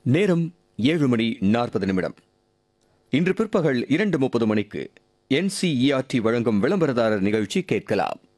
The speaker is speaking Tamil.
நேரம் 7:40. இன்று பிற்பகல் 2:30 மணிக்கு NCERT வழங்கும் விளம்பரதாரர் நிகழ்ச்சி கேட்கலாம்.